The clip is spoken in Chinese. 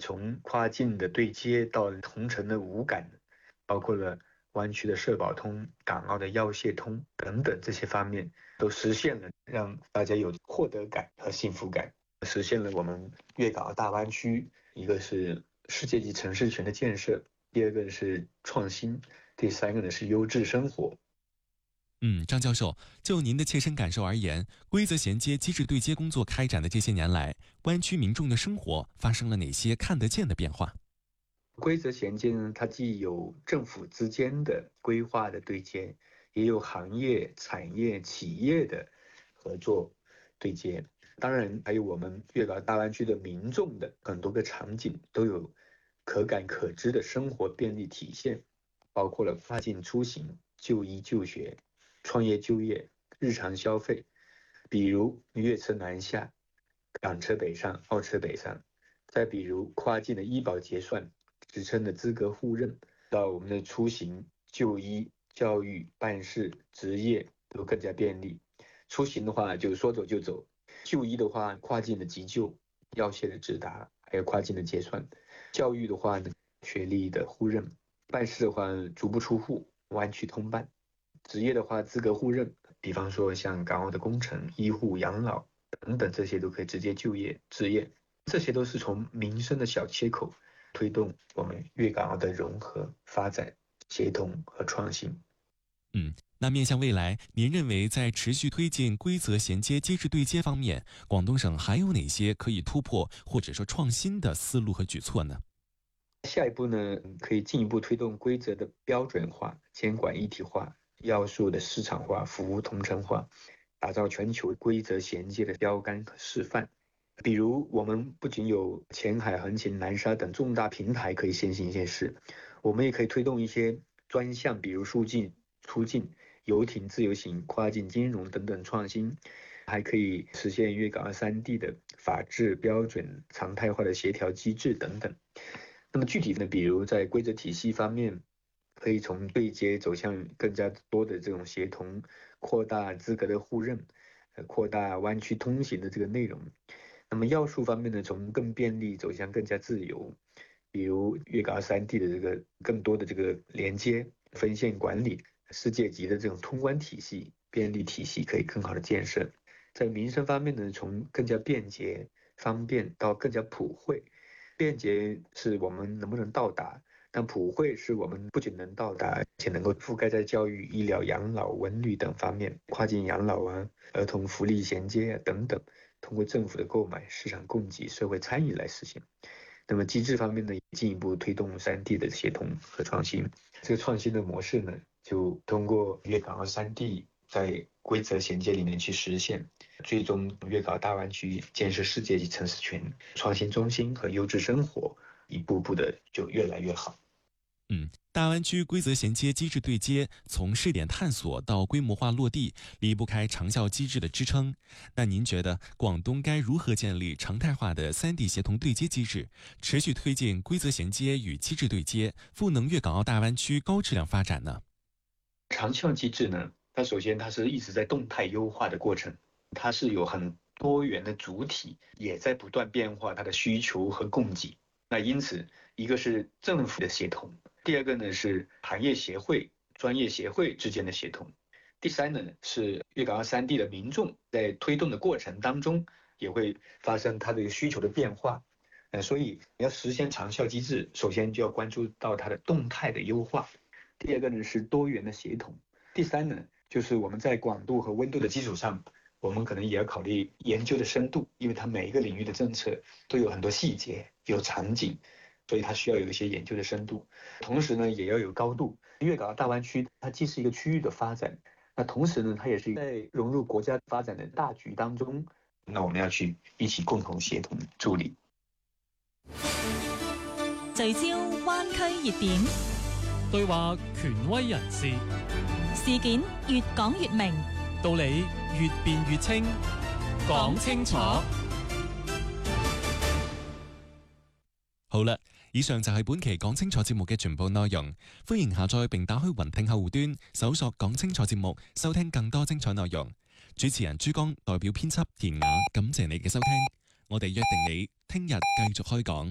从跨境的对接到同城的无感，包括了湾区的社保通、港澳的药械通等等这些方面，都实现了让大家有获得感和幸福感，实现了我们粤港澳大湾区一个是世界级城市群的建设，第二个是创新，第三个呢是优质生活。 张教授，就您的切身感受而言，规则衔接、机制对接工作开展的这些年来，湾区民众的生活发生了哪些看得见的变化？ 规则衔接呢，它既有政府之间的规划的对接，也有行业、产业、企业的合作对接。当然，还有我们粤港澳大湾区的民众的很多个场景都有可感可知的生活便利体现，包括了跨境出行、就医就学、创业就业、日常消费，比如粤车南下、港车北上、澳车北上，再比如跨境的医保结算、职称的资格互认，到我们的出行、就医、教育、办事、职业都更加便利。出行的话就说走就走，就医的话跨境的急救、药械的直达，还有跨境的结算；教育的话呢，学历的互认；办事的话足不出户，湾区通办；职业的话资格互认，比方说像港澳的工程、医护、养老等等，这些都可以直接就业置业。这些都是从民生的小切口推动我们粤港澳的融合、发展、协同和创新。 那面向未来，您认为在持续推进规则衔接、机制对接方面，广东省还有哪些可以突破或者说创新的思路和举措呢？ 下一步呢，可以进一步推动规则的标准化、监管一体化、要素的市场化、服务同城化，打造全球规则衔接的标杆和示范。比如，我们不仅有前海、横琴、南沙等重大平台可以先行先试，我们也可以推动一些专项，比如入境、出境、游艇自由行、跨境金融等等创新，还可以实现粤港澳三地的法治标准常态化的协调机制等等。那么具体的，比如在规则体系方面，可以从对接走向更加多的这种协同，扩大资格的互认，扩大湾区通行的这个内容。那么要素方面呢，从更便利走向更加自由，比如粤港澳三地的这个更多的这个连接、分线管理、世界级的这种通关体系、便利体系可以更好的建设。在民生方面呢，从更加便捷、方便到更加普惠。便捷是我们能不能到达，但普惠是我们不仅能到达，而且能够覆盖在教育、医疗、养老、文旅等方面，跨境养老啊、儿童福利衔接啊等等，通过政府的购买、市场供给、社会参与来实现。那么机制方面呢，进一步推动三地的协同和创新。这个创新的模式呢，就通过粤港澳三地在规则衔接里面去实现，最终粤港澳大湾区建设世界级城市群、创新中心和优质生活，一步步的就越来越好。 大湾区规则衔接、机制对接，从试点探索到规模化落地，离不开长效机制的支撑。那您觉得广东该如何建立常态化的三地协同对接机制，持续推进规则衔接与机制对接，赋能粤港澳大湾区高质量发展呢？ 长效机制呢，它首先它是一直在动态优化的过程，它是有很多元的主体，也在不断变化它的需求和供给。那因此，一个是政府的协同，第二个呢是行业协会、专业协会之间的协同，第三呢是粤港澳三地的民众在推动的过程当中也会发生它的需求的变化。所以要实现长效机制，首先就要关注到它的动态的优化。第二个呢是多元的协同，第三呢就是我们在广度和温度的基础上，我们可能也要考虑研究的深度，因为它每一个领域的政策都有很多细节，有场景，所以它需要有一些研究的深度。同时呢，也要有高度。粤港澳大湾区它既是一个区域的发展，那同时呢，它也是在融入国家发展的大局当中。那我们要去一起共同协同助力。 聚焦灣區熱點， 對話權威人士， 事件越講越明， 道理越辯越清，講清楚。 好啦，以上就係本期講清楚節目嘅全部內容。歡迎下載並打開雲聽客戶端，搜索講清楚節目，收聽更多精彩內容。主持人朱江代表編輯田雅，感謝你嘅收聽。我哋約定你聽日繼續開講。